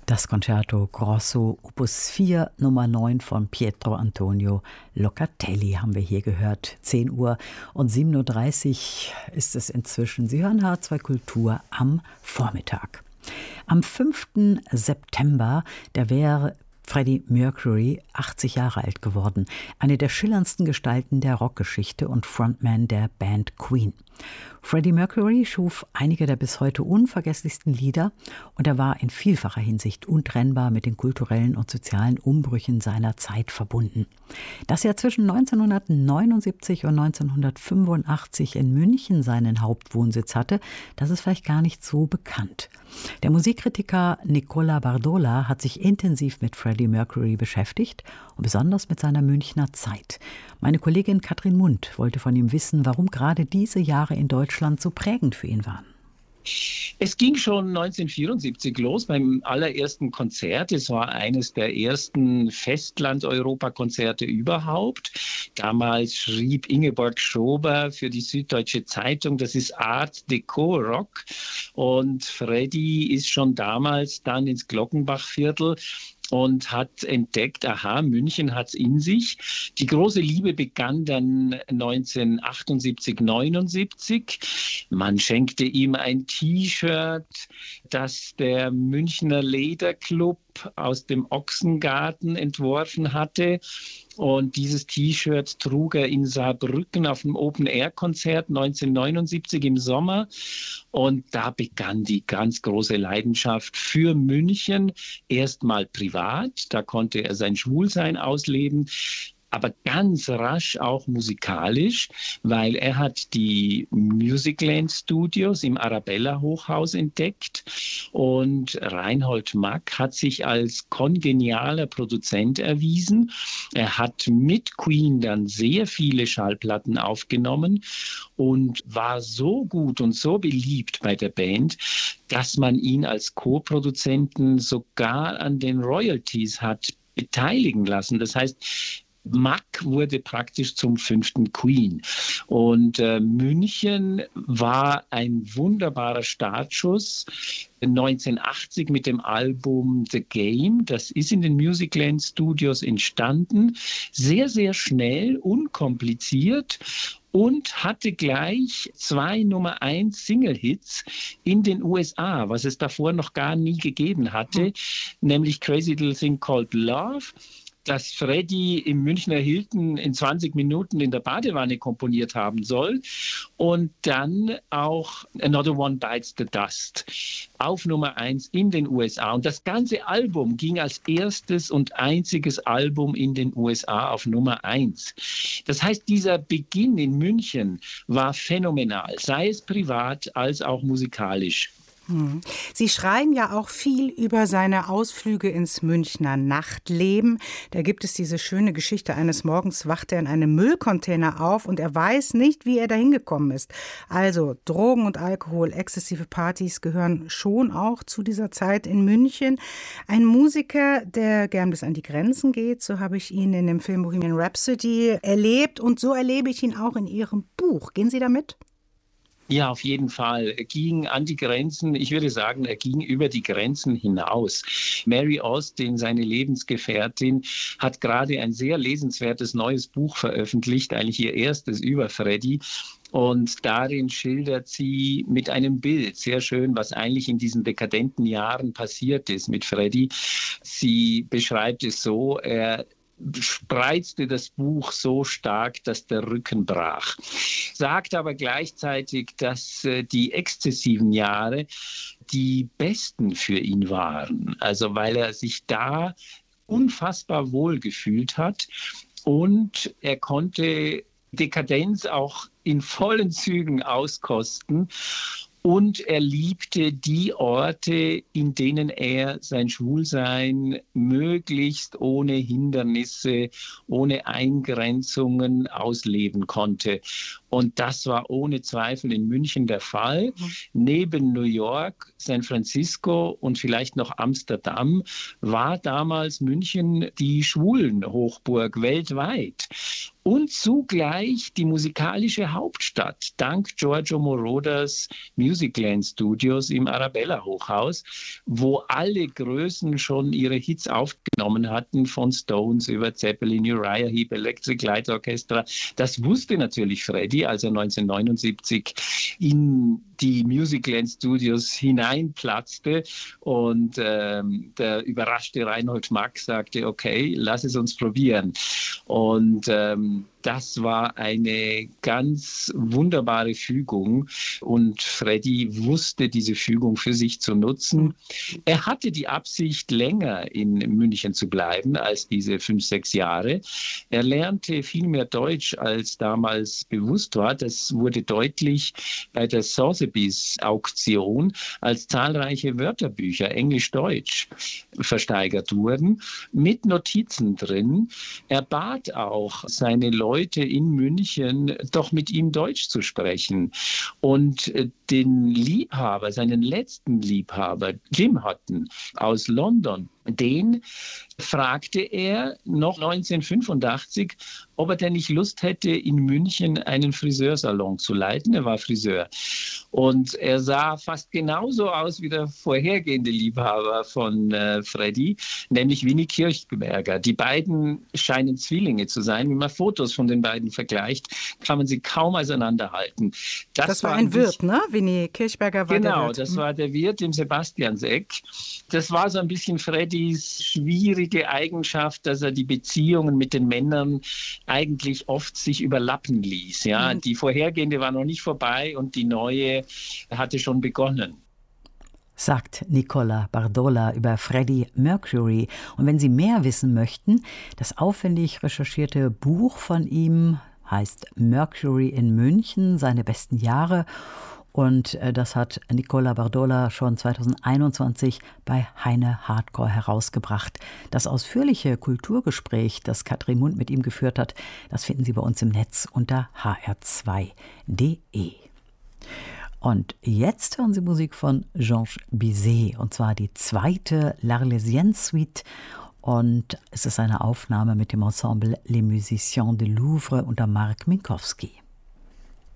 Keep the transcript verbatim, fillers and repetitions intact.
Das Concerto Grosso Opus vier Nummer neun von Pietro Antonio Locatelli haben wir hier gehört. zehn Uhr und siebenunddreißig ist es inzwischen. Sie hören H zwei Kultur am Vormittag. Am fünften September, da wäre Freddie Mercury achtzig Jahre alt geworden. Eine der schillerndsten Gestalten der Rockgeschichte und Frontman der Band Queen. Freddie Mercury schuf einige der bis heute unvergesslichsten Lieder und er war in vielfacher Hinsicht untrennbar mit den kulturellen und sozialen Umbrüchen seiner Zeit verbunden. Dass er zwischen neunzehnhundertneunundsiebzig und neunzehnhundertfünfundachtzig in München seinen Hauptwohnsitz hatte, das ist vielleicht gar nicht so bekannt. Der Musikkritiker Nicola Bardola hat sich intensiv mit Freddie Mercury beschäftigt und besonders mit seiner Münchner Zeit. Meine Kollegin Katrin Mund wollte von ihm wissen, warum gerade diese Jahre in Deutschland so prägend für ihn waren. Es ging schon neunzehnhundertvierundsiebzig los beim allerersten Konzert. Es war eines der ersten Festland-Europa-Konzerte überhaupt. Damals schrieb Ingeborg Schober für die Süddeutsche Zeitung, das ist Art Deco Rock. Und Freddie ist schon damals dann ins Glockenbachviertel und hat entdeckt, aha, München hat's in sich. Die große Liebe begann dann neunzehnhundertachtundsiebzig, neunundsiebzig. Man schenkte ihm ein T-Shirt, das der Münchner Lederclub aus dem Ochsengarten entworfen hatte. Und dieses T-Shirt trug er in Saarbrücken auf einem Open-Air-Konzert neunzehnhundertneunundsiebzig im Sommer. Und da begann die ganz große Leidenschaft für München. Erstmal privat, da konnte er sein Schwulsein ausleben. Aber ganz rasch auch musikalisch, weil er hat die Musicland Studios im Arabella Hochhaus entdeckt und Reinhold Mack hat sich als kongenialer Produzent erwiesen. Er hat mit Queen dann sehr viele Schallplatten aufgenommen und war so gut und so beliebt bei der Band, dass man ihn als Co-Produzenten sogar an den Royalties hat beteiligen lassen. Das heißt, Mack wurde praktisch zum fünften Queen. Und äh, München war ein wunderbarer Startschuss. neunzehnhundertachtzig mit dem Album The Game. Das ist in den Musicland Studios entstanden. Sehr, sehr schnell, unkompliziert. Und hatte gleich zwei Nummer eins Single-Hits in den U S A, was es davor noch gar nie gegeben hatte, mhm. nämlich Crazy Little Thing Called Love, das Freddie im Münchner Hilton in zwanzig Minuten in der Badewanne komponiert haben soll. Und dann auch Another One Bites the Dust auf Nummer eins in den U S A. Und das ganze Album ging als erstes und einziges Album in den U S A auf Nummer eins. Das heißt, dieser Beginn in München war phänomenal, sei es privat als auch musikalisch. Sie schreiben ja auch viel über seine Ausflüge ins Münchner Nachtleben. Da gibt es diese schöne Geschichte, eines Morgens wacht er in einem Müllcontainer auf und er weiß nicht, wie er da hingekommen ist. Also Drogen und Alkohol, exzessive Partys gehören schon auch zu dieser Zeit in München. Ein Musiker, der gern bis an die Grenzen geht, so habe ich ihn in dem Film Bohemian Rhapsody erlebt und so erlebe ich ihn auch in Ihrem Buch. Gehen Sie damit? Ja, auf jeden Fall. Er ging an die Grenzen, ich würde sagen, er ging über die Grenzen hinaus. Mary Austin, seine Lebensgefährtin, hat gerade ein sehr lesenswertes neues Buch veröffentlicht, eigentlich ihr erstes über Freddie. Und darin schildert sie mit einem Bild sehr schön, was eigentlich in diesen dekadenten Jahren passiert ist mit Freddie. Sie beschreibt es so, er spreizte das Buch so stark, dass der Rücken brach. Sagt aber gleichzeitig, dass äh, die exzessiven Jahre die besten für ihn waren. Also weil er sich da unfassbar wohl gefühlt hat und er konnte Dekadenz auch in vollen Zügen auskosten. Und er liebte die Orte, in denen er sein Schwulsein möglichst ohne Hindernisse, ohne Eingrenzungen ausleben konnte. Und das war ohne Zweifel in München der Fall. Mhm. Neben New York, San Francisco und vielleicht noch Amsterdam war damals München die Schwulenhochburg weltweit. Und zugleich die musikalische Hauptstadt, dank Giorgio Moroders Musicland Studios im Arabella-Hochhaus, wo alle Größen schon ihre Hits aufgenommen hatten, von Stones über Zeppelin, Uriah Heep, Electric Light Orchestra. Das wusste natürlich Freddie, als er neunzehnhundertneunundsiebzig in die Musicland Studios hineinplatzte und ähm, der überraschte Reinhold Mack sagte, okay, lass es uns probieren. Und ähm, das war eine ganz wunderbare Fügung und Freddie wusste diese Fügung für sich zu nutzen. Er hatte die Absicht, länger in München zu bleiben als diese fünf, sechs Jahre. Er lernte viel mehr Deutsch, als damals bewusst war. Das wurde deutlich bei der Sotheby's-Auktion, als zahlreiche Wörterbücher, Englisch-Deutsch, versteigert wurden, mit Notizen drin. Er bat auch seine Leute, Leute in München, doch mit ihm Deutsch zu sprechen. Und den Liebhaber, seinen letzten Liebhaber, Jim Hutton aus London, den fragte er noch neunzehnhundertfünfundachtzig, ob er denn nicht Lust hätte, in München einen Friseursalon zu leiten. Er war Friseur. Und er sah fast genauso aus wie der vorhergehende Liebhaber von äh, Freddie, nämlich Winnie Kirchberger. Die beiden scheinen Zwillinge zu sein. Wenn man Fotos von den beiden vergleicht, kann man sie kaum auseinanderhalten. Das, das war ein Wirt, ne? Winnie Kirchberger war genau, der Wirt. Genau, das war der Wirt im Sebastianseck. Das war so ein bisschen Freddie schwierige Eigenschaft, dass er die Beziehungen mit den Männern eigentlich oft sich überlappen ließ. Ja? Mhm. Die vorhergehende war noch nicht vorbei und die neue hatte schon begonnen. Sagt Nicola Bardola über Freddie Mercury. Und wenn Sie mehr wissen möchten, das aufwendig recherchierte Buch von ihm heißt Mercury in München, seine besten Jahre. Und das hat Nicola Bardola schon zweitausendeinundzwanzig bei Heine Hardcore herausgebracht. Das ausführliche Kulturgespräch, das Katrin Mund mit ihm geführt hat, das finden Sie bei uns im Netz unter h r zwei punkt d e. Und jetzt hören Sie Musik von Georges Bizet, und zwar die zweite L'Arlésienne-Suite. Und es ist eine Aufnahme mit dem Ensemble Les Musiciens de Louvre unter Marc Minkowski.